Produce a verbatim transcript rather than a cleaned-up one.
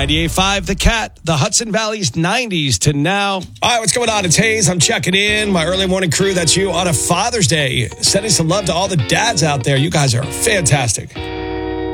ninety-eight point five The Cat, the Hudson Valley's nineties to now. All right, what's going on? It's Hayes. I'm checking in. My early morning crew, that's you on a Father's Day. Sending some love to all the dads out there. You guys are fantastic.